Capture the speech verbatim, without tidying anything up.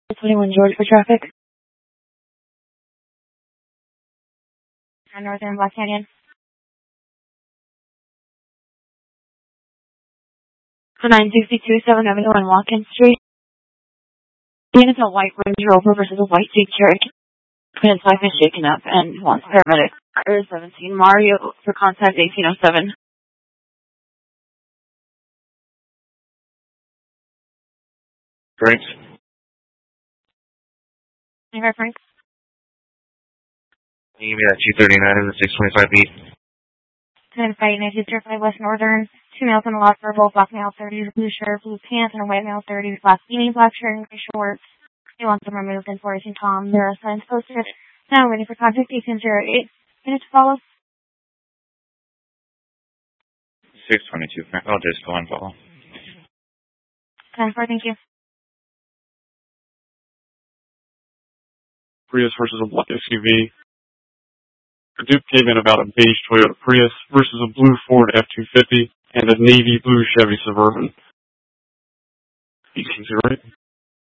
twenty-one George for traffic. On Northern Black Canyon. nine sixty-two seventh Avenue on Watkins Street. And it's a white Range Rover versus a white Jeep Cherokee. His wife is shaken up and wants paramedic. Or seventeen Mario for contact eighteen oh seven. Franks. Any reference? Can you give me that two thirty-nine and the six twenty-five beat? ten five nine two zero five West Northern. Two males in the lot for both black male thirty, blue shirt, blue pants, and a white male thirty, black beanie, black shirt, and gray shorts. He wants them removed and forcing Tom. There are signs posted. Now waiting for contact eighteen oh eight. Minute to follow. six twenty-two, Frank. I'll just go and follow. ten four, thank you. Prius versus a black S U V. A Duke came in about a beige Toyota Prius versus a blue Ford F two fifty and a navy blue Chevy Suburban. eighteen oh eight.